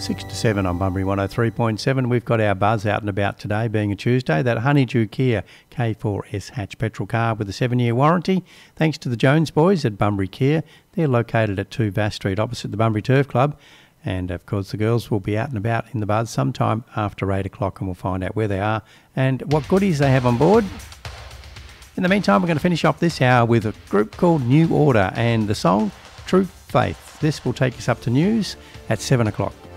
6 to 7 on Bunbury 103.7. We've got our buzz out and about today, being a Tuesday. That Honeydew Kia K4S hatch petrol car with a 7-year warranty. Thanks to the Jones boys at Bunbury Kia. They're located at 2 Vass Street opposite the Bunbury Turf Club. And of course the girls will be out and about in the buzz sometime after 8 o'clock, and we'll find out where they are and what goodies they have on board. In the meantime, we're going to finish off this hour with a group called New Order and the song True Faith. This will take us up to news at 7 o'clock.